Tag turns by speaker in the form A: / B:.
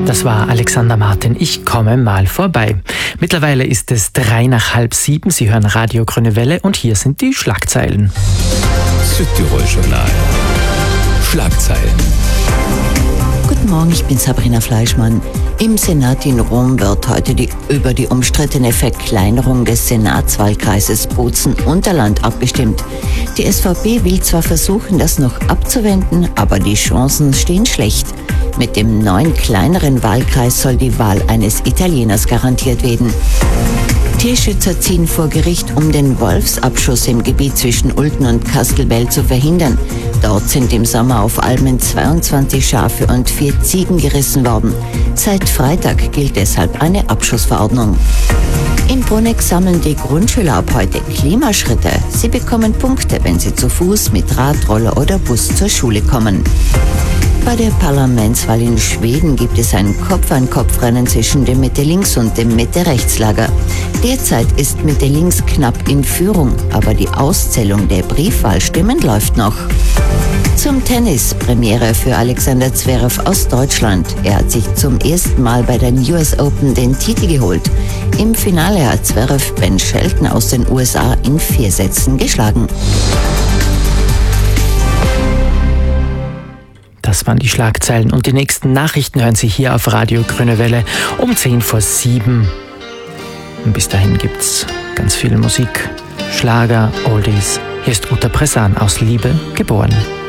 A: Das war Alexander Martin. Ich komme mal vorbei. Mittlerweile ist es 6:03. Sie hören Radio Grüne Welle und hier sind die Schlagzeilen.
B: Südtirol Journal. Schlagzeilen.
C: Guten Morgen, ich bin Sabrina Fleischmann. Im Senat in Rom wird heute über die umstrittene Verkleinerung des Senatswahlkreises Bozen-Unterland abgestimmt. Die SVP will zwar versuchen, das noch abzuwenden, aber die Chancen stehen schlecht. Mit dem neuen kleineren Wahlkreis soll die Wahl eines Italieners garantiert werden. Tierschützer ziehen vor Gericht, um den Wolfsabschuss im Gebiet zwischen Ulten und Kastelbell zu verhindern. Dort sind im Sommer auf Almen 22 Schafe und 4 Ziegen gerissen worden. Seit Freitag gilt deshalb eine Abschussverordnung. In Bruneck sammeln die Grundschüler ab heute Klimaschritte. Sie bekommen Punkte, wenn sie zu Fuß, mit Radroller oder Bus zur Schule kommen. Bei der Parlamentswahl in Schweden gibt es ein Kopf-an-Kopf-Rennen zwischen dem Mitte-Links- und dem Mitte-Rechts-Lager. Derzeit ist Mitte-Links knapp in Führung, aber die Auszählung der Briefwahlstimmen läuft noch. Zum Tennis, Premiere für Alexander Zverev aus Deutschland. Er hat sich zum ersten Mal bei den US Open den Titel geholt. Im Finale hat Zverev Ben Shelton aus den USA in 4 Sätzen geschlagen.
A: Das waren die Schlagzeilen und die nächsten Nachrichten hören Sie hier auf Radio Grüne Welle um 6:10. Und bis dahin gibt's ganz viel Musik, Schlager, Oldies. Hier ist Uta Presan aus Liebe geboren.